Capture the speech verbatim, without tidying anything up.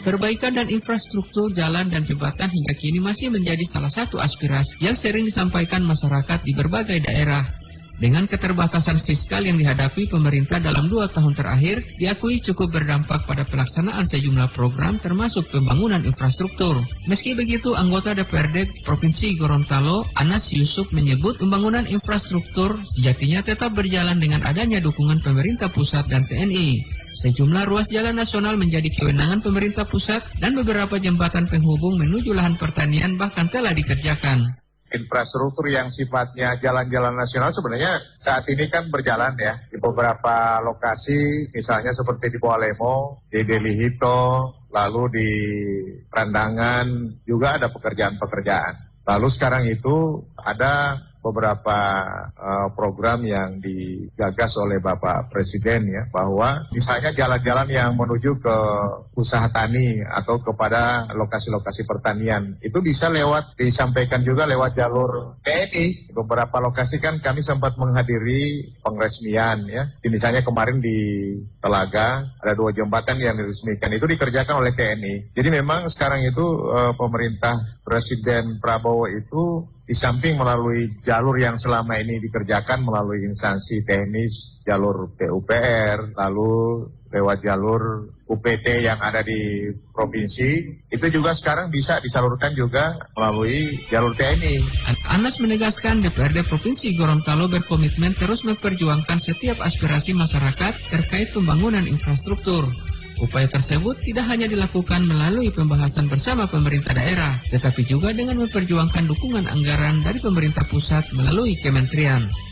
Perbaikan dan infrastruktur jalan dan jembatan hingga kini masih menjadi salah satu aspirasi yang sering disampaikan masyarakat di berbagai daerah. Dengan keterbatasan fiskal yang dihadapi pemerintah dalam dua tahun terakhir, diakui cukup berdampak pada pelaksanaan sejumlah program termasuk pembangunan infrastruktur. Meski begitu, anggota D P R D Provinsi Gorontalo, Anas Yusuf menyebut pembangunan infrastruktur sejatinya tetap berjalan dengan adanya dukungan pemerintah pusat dan T N I. Sejumlah ruas jalan nasional menjadi kewenangan pemerintah pusat dan beberapa jembatan penghubung menuju lahan pertanian bahkan telah dikerjakan. Infrastruktur yang sifatnya jalan-jalan nasional sebenarnya saat ini kan berjalan ya di beberapa lokasi, misalnya seperti di Bawalemo, di Delihito, lalu di Randangan juga ada pekerjaan-pekerjaan. Lalu sekarang itu ada beberapa uh, program yang digagas oleh Bapak Presiden ya, bahwa misalnya jalan-jalan yang menuju ke usaha tani atau kepada lokasi-lokasi pertanian itu bisa lewat, disampaikan juga lewat jalur T N I. Beberapa lokasi kan kami sempat menghadiri pengresmian ya, misalnya kemarin di Telaga ada dua jembatan yang diresmikan, itu dikerjakan oleh T N I. Jadi memang sekarang itu uh, pemerintah Presiden Prabowo itu di samping melalui jalur yang selama ini dikerjakan melalui instansi teknis, jalur P U P R, lalu lewat jalur U P T yang ada di provinsi, itu juga sekarang bisa disalurkan juga melalui jalur T N I. Anas menegaskan D P R D Provinsi Gorontalo berkomitmen terus memperjuangkan setiap aspirasi masyarakat terkait pembangunan infrastruktur. Upaya tersebut tidak hanya dilakukan melalui pembahasan bersama pemerintah daerah, tetapi juga dengan memperjuangkan dukungan anggaran dari pemerintah pusat melalui kementerian.